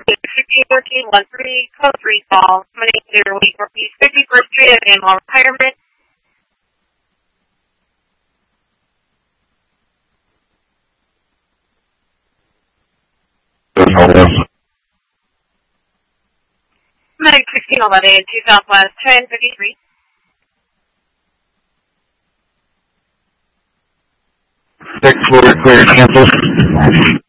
1513 code 3 call. My name is Lee Northeast 51st Street at Animal Retirement. Medic 1611 2 Southwest 1053. Next floor, clear campus.